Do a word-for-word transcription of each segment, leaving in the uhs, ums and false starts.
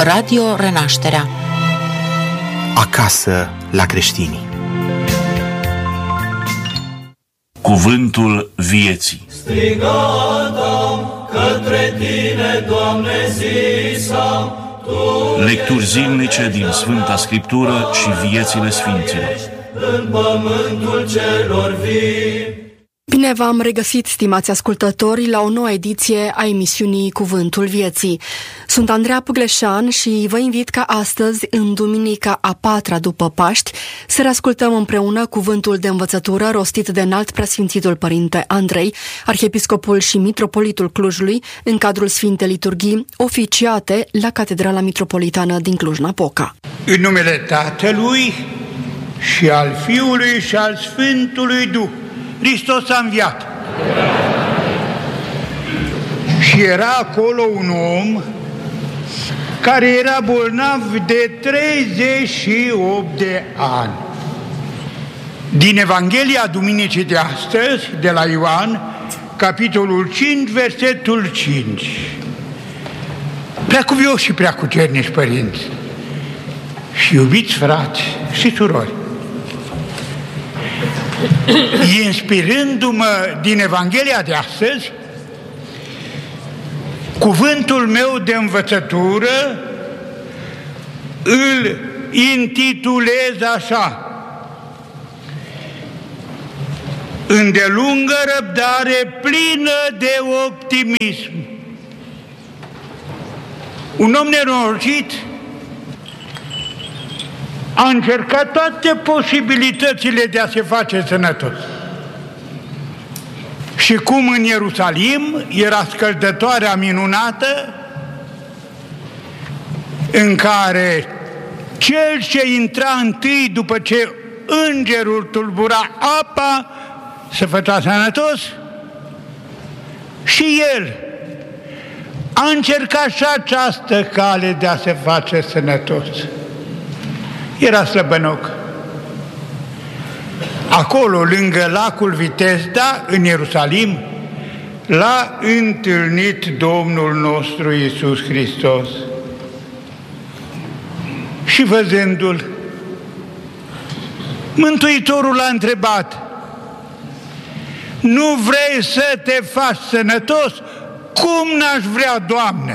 Radio Renașterea. Acasă la creștini. Cuvântul vieții. Strigata către tine, Doamne, zisa, Tu Lecturi zilnice din Sfânta Scriptură și viețile Sfinților. în pământul celor vii. Bine v-am regăsit, stimați ascultători, la o nouă ediție a emisiunii Cuvântul Vieții. Sunt Andreea Pugleșan și vă invit ca astăzi, în duminica a patra după Paști, să reascultăm împreună cuvântul de învățătură rostit de Înalt Preasfințitul Părinte Andrei, arhiepiscopul și mitropolitul Clujului, în cadrul Sfintei Liturghii oficiate la Catedrala Mitropolitană din Cluj-Napoca. În numele Tatălui și al Fiului și al Sfântului Duh, Hristos a înviat. Și era acolo un om care era bolnav de treizeci și opt de ani. Din Evanghelia Duminicii de astăzi, de la Ioan, capitolul cinci, versetul cinci. Preacuvioși și preacucernici părinți și iubiți frați și surori, inspirându-mă din Evanghelia de astăzi, cuvântul meu de învățătură îl intitulez așa: îndelungă răbdare plină de optimism. Un om nenorocit a încercat toate posibilitățile de a se face sănătos. Și cum în Ierusalim era scăldătoarea minunată în care cel ce intra întâi după ce îngerul tulbura apa se făcea sănătos, și el a încercat și această cale de a se face sănătos. Era slăbănoc. Acolo, lângă lacul Vitesda, în Ierusalim, l-a întâlnit Domnul nostru Iisus Hristos. Și văzându-l, Mântuitorul l-a întrebat: nu vrei să te faci sănătos? Cum n-aș vrea, Doamne?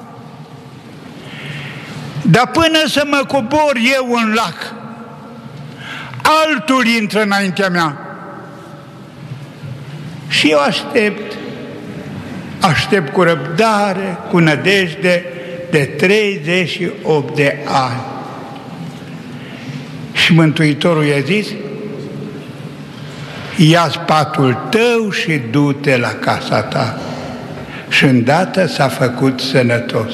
Dar până să mă cobor eu în lac, altul intră înaintea mea. Și eu aștept, aștept cu răbdare, cu nădejde de treizeci și opt de ani. Și Mântuitorul i-a zis: ia-ți patul tău și du-te la casa ta. Și îndată s-a făcut sănătos.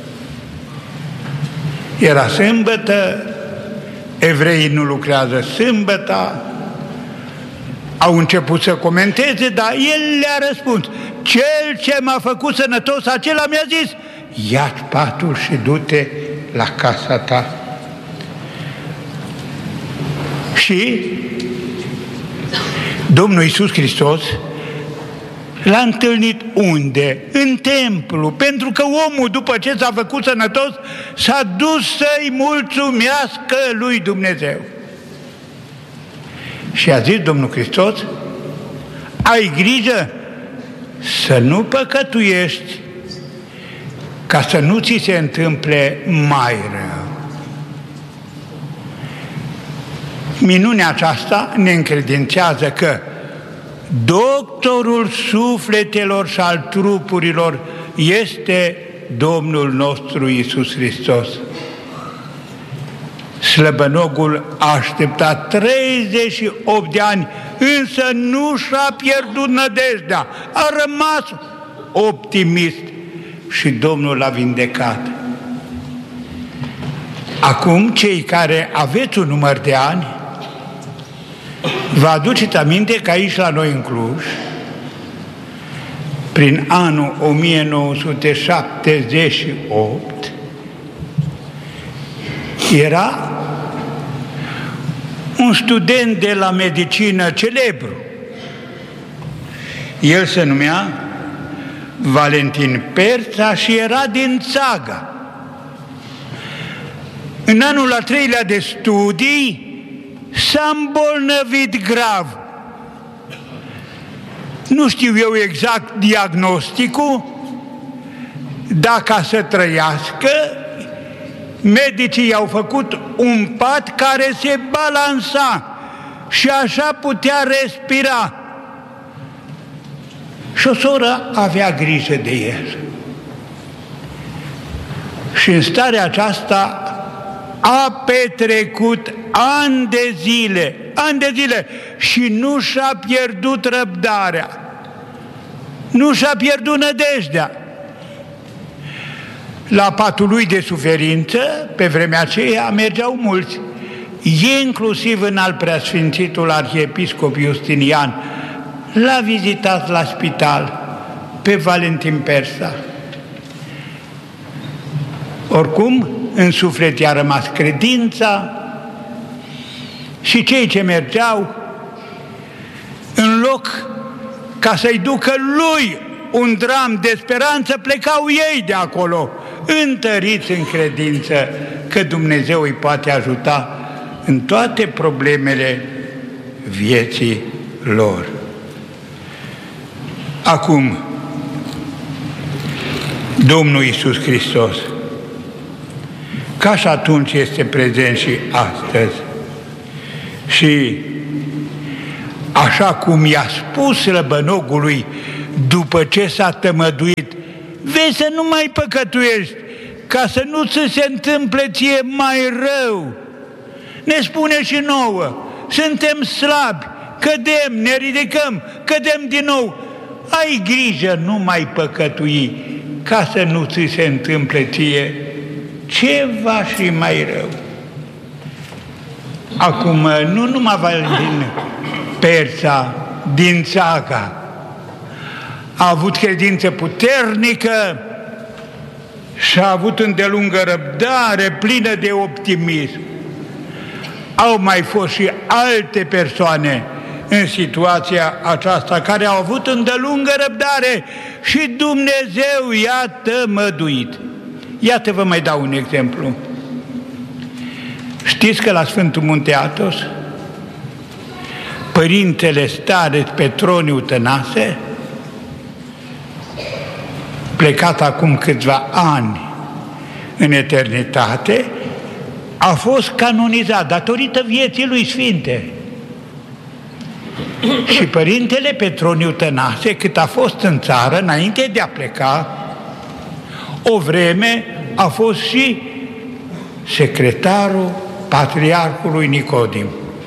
Era sâmbătă, evreii nu lucrează sâmbăta, au început să comenteze, dar el le-a răspuns: cel ce m-a făcut sănătos, acela mi-a zis: ia-ți patul și du-te la casa ta. Și Domnul Iisus Hristos l-a întâlnit unde? În templu, pentru că omul, după ce s-a făcut sănătos, s-a dus să-i mulțumească lui Dumnezeu. Și a zis Domnul Hristos: ai grijă să nu păcătuiești, ca să nu ți se întâmple mai rău. Minunea aceasta ne încredințează că doctorul sufletelor și al trupurilor este Domnul nostru Iisus Hristos. Slăbănogul a așteptat treizeci și opt de ani, însă nu și-a pierdut nădejdea, a rămas optimist și Domnul l-a vindecat. Acum, cei care aveți un număr de ani, vă aduceți aminte că aici la noi în Cluj, prin anul o mie nouă sute șaptezeci și opt, era un student de la medicină celebru. El se numea Valentin Perța și era din Țaga. În anul al treilea de studii s-a îmbolnăvit grav. Nu știu eu exact diagnosticul, dar ca să trăiască, medicii i-au făcut un pat care se balansa și așa putea respira. Și o soră avea grijă de el. Și în starea aceasta a petrecut ani de zile, ani de zile și nu și-a pierdut răbdarea, nu și-a pierdut nădejdea. La patul lui de suferință, pe vremea aceea, mergeau mulți, inclusiv în al preasfințitul arhiepiscop Justinian. L-a vizitat la spital pe Valentin Persa. Oricum, în suflet i-a rămas credința și cei ce mergeau, în loc ca să-i ducă lui un dram de speranță, plecau ei de acolo, întăriți în credință că Dumnezeu îi poate ajuta în toate problemele vieții lor. Acum, Domnul Iisus Hristos, ca și atunci, este prezent și astăzi. Și așa cum i-a spus slăbănogului după ce s-a tămăduit, vei să nu mai păcătuiești, ca să nu ți se întâmple ție mai rău. Ne spune și nouă, suntem slabi, cădem, ne ridicăm, cădem din nou. Ai grijă, nu mai păcătui, ca să nu ți se întâmple ție ceva și mai rău. Acum, nu numai Valentin Persa din Țaca a avut credință puternică și a avut îndelungă răbdare, plină de optimism. Au mai fost și alte persoane în situația aceasta care au avut îndelungă răbdare și Dumnezeu i-a tămăduit. Iată, vă mai dau un exemplu. Știți că la Sfântul Munte Athos, Părintele Stareț Petroniu Tănase, plecat acum câțiva ani în eternitate, a fost canonizat datorită vieții lui sfinte. Și Părintele Petroniu Tănase, cât a fost în țară, înainte de a pleca, o vreme a fost și secretarul Patriarhului Nicodim.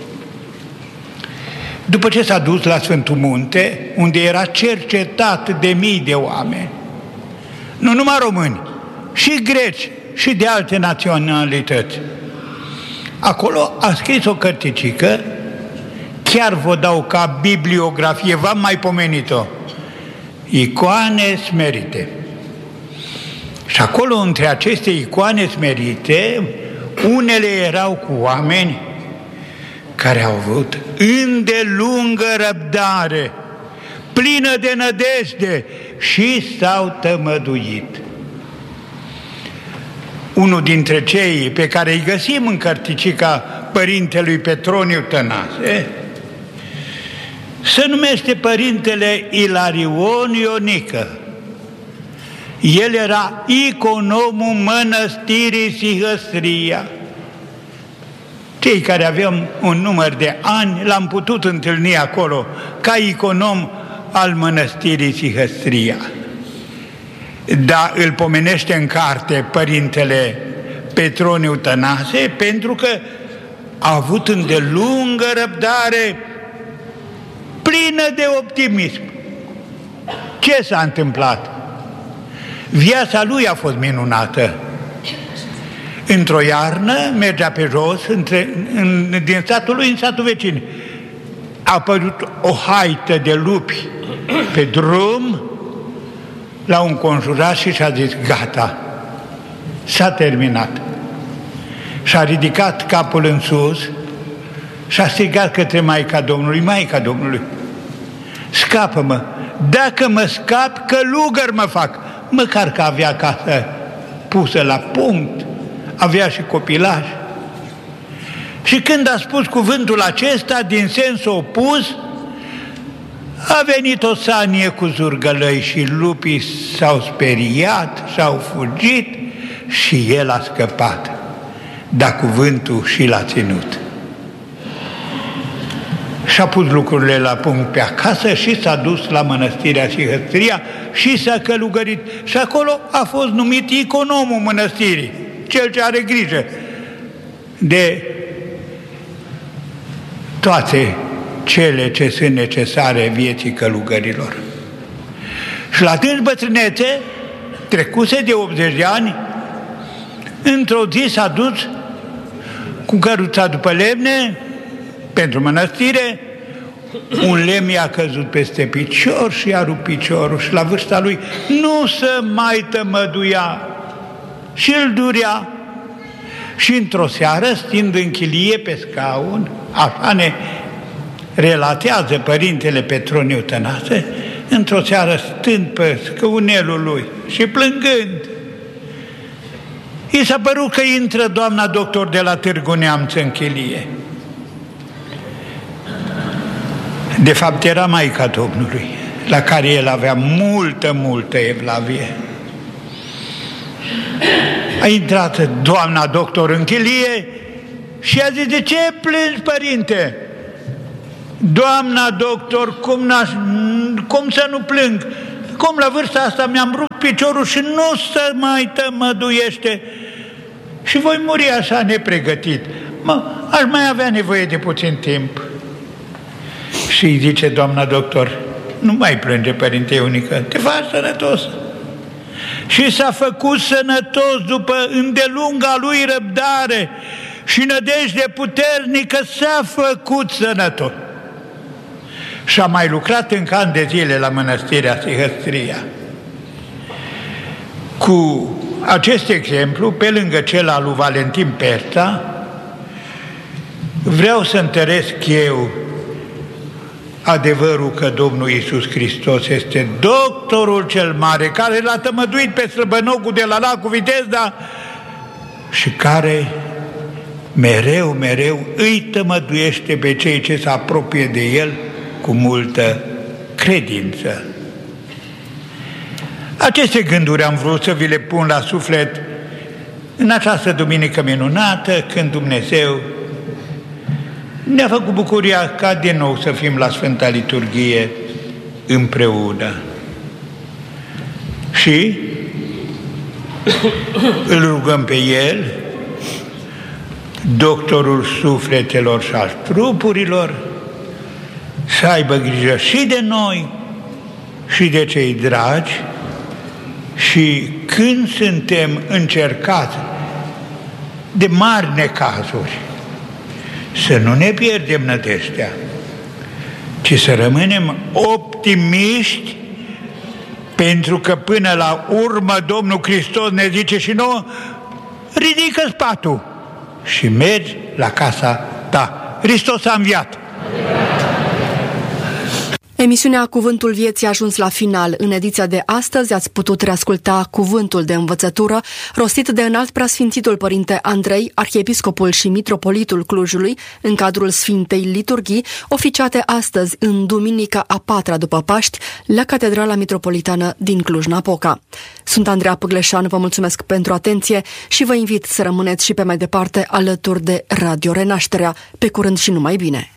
După ce s-a dus la Sfântul Munte, unde era cercetat de mii de oameni, nu numai români, și greci, și de alte naționalități, acolo a scris o cărticică, chiar vă dau ca bibliografie, v-am mai pomenit-o, Icoane smerite. Și acolo, între aceste icoane smerite, unele erau cu oameni care au avut îndelungă răbdare, plină de nădejde și s-au tămăduit. Unul dintre cei pe care îi găsim în cărticica Părintelui Petroniu Tănase se numește Părintele Ilarion Ionică. El era iconomul mănăstirii Sihăstria. Cei care aveam un număr de ani l-am putut întâlni acolo ca iconom al mănăstirii Sihăstria. Dar îl pomenește în carte Părintele Petroniu Tănase pentru că a avut îndelungă răbdare, plină de optimism. Ce s-a întâmplat? Viața lui a fost minunată. Într-o iarnă mergea pe jos între, în, din satul lui în satul vecin. A apărut o haită de lupi pe drum, l-au înconjurat și și-a zis, gata, s-a terminat. Și-a ridicat capul în sus și a strigat către Maica Domnului, Maica Domnului, scapă-mă, dacă mă scap, călugăr mă fac. Măcar că avea casă pusă la punct, avea și copilași. Și când a spus cuvântul acesta, din sens opus, a venit o sanie cu zurgălăi și lupii s-au speriat și au fugit și el a scăpat. Dar cuvântul și l-a ținut. Și-a pus lucrurile la punct pe acasă și s-a dus la mănăstirea Sihăstria și s-a călugărit. Și acolo a fost numit economul mănăstirii, cel ce are grijă de toate cele ce sunt necesare vieții călugărilor. Și la tânăr bătrânețe, trecuse de optzeci de ani, într-o zi s-a dus cu căruța după lemne pentru mănăstire, un lemn i-a căzut peste picior și i-a rupt piciorul și la vârsta lui nu se mai tămăduia și îl durea. Și într-o seară, stând în chilie pe scaun, așa ne relatează părintele Petroniu Tănase, într-o seară stând pe scaunelul lui și plângând, i s-a părut că intră doamna doctor de la Târgu Neamț în chilie. De fapt era Maica Domnului, la care el avea multă, multă evlavie. A intrat doamna doctor în chilie și a zis: de ce plângi, părinte? Doamna doctor, cum, cum să nu plâng? Cum la vârsta asta mi-am rupt piciorul și nu se mai tămăduiește și voi muri așa nepregătit. Mă, aș mai avea nevoie de puțin timp. Și îi zice doamna doctor: nu mai plânge, părinte Ionică, te faci sănătos. Și s-a făcut sănătos după îndelunga lui răbdare și nădejde puternică, s-a făcut sănătos. Și a mai lucrat încă ani de zile la mănăstirea Sihăstria. Cu acest exemplu, pe lângă cel al lui Valentin Perța, vreau să întăresc eu adevărul că Domnul Iisus Hristos este doctorul cel mare, care l-a tămăduit pe slăbănogul de la lacul Vitezda și care mereu, mereu îi tămăduiește pe cei ce se apropie de El cu multă credință. Aceste gânduri am vrut să vi le pun la suflet în această duminică minunată, când Dumnezeu ne-a făcut bucuria ca din nou să fim la Sfânta Liturghie împreună. Și îl rugăm pe El, doctorul sufletelor și al trupurilor, să aibă grijă și de noi și de cei dragi, și când suntem încercați de mari necazuri, să nu ne pierdem nădejdea, ci să rămânem optimiști, pentru că până la urmă Domnul Hristos ne zice și nouă: ridică spatul și mergi la casa ta. Hristos a înviat! Emisiunea Cuvântul Vieții a ajuns la final. În ediția de astăzi ați putut reasculta cuvântul de învățătură rostit de înalt preasfințitul Părinte Andrei, arhiepiscopul și mitropolitul Clujului, în cadrul Sfintei Liturghii, oficiate astăzi, în duminica a patra după Paști, la Catedrala Mitropolitană din Cluj-Napoca. Sunt Andreea Pâgleșan, vă mulțumesc pentru atenție și vă invit să rămâneți și pe mai departe alături de Radio Renașterea. Pe curând și numai bine!